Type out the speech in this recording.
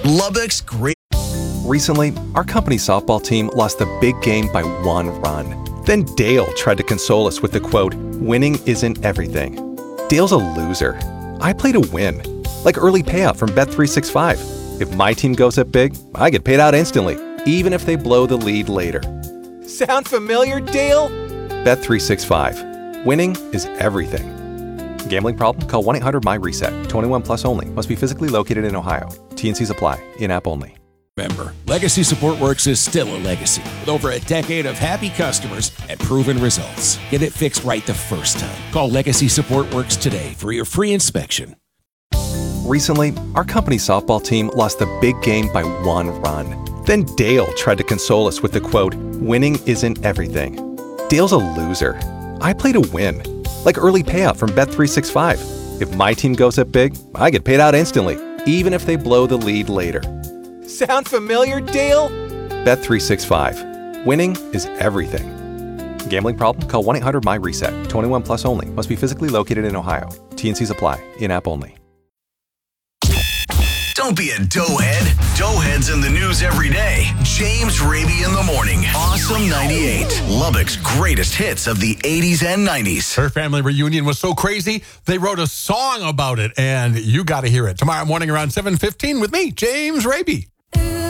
Lubbock's great. Recently, our company softball team lost the big game by 1 run. Then Dale tried to console us with the quote, "Winning isn't everything." Dale's a loser. I play to win. Like early payout from Bet365. If my team goes up big, I get paid out instantly, even if they blow the lead later. Sound familiar, Dale? Bet365. Winning is everything. Gambling problem? Call 1-800-MY-RESET. 21 plus only. Must be physically located in Ohio. T&Cs apply. In-app only. Remember, Legacy Support Works is still a legacy with over a decade of happy customers and proven results. Get it fixed right the first time. Call Legacy Support Works today for your free inspection. Recently, our company softball team lost the big game by 1 run. Then Dale tried to console us with the quote, "Winning isn't everything." Dale's a loser. I play to win. Like early payout from Bet365. If my team goes up big, I get paid out instantly, even if they blow the lead later. Sound familiar, Dale? Bet365. Winning is everything. Gambling problem? Call 1-800-MY-RESET. 21 plus only. Must be physically located in Ohio. T&Cs apply. In-app only. Don't be a doughhead. Doughheads in the news every day. James Raby in the morning. Awesome 98. Lubbock's greatest hits of the 80s and 90s. Her family reunion was so crazy, they wrote a song about it, and you got to hear it. Tomorrow morning around 7:15 with me, James Raby.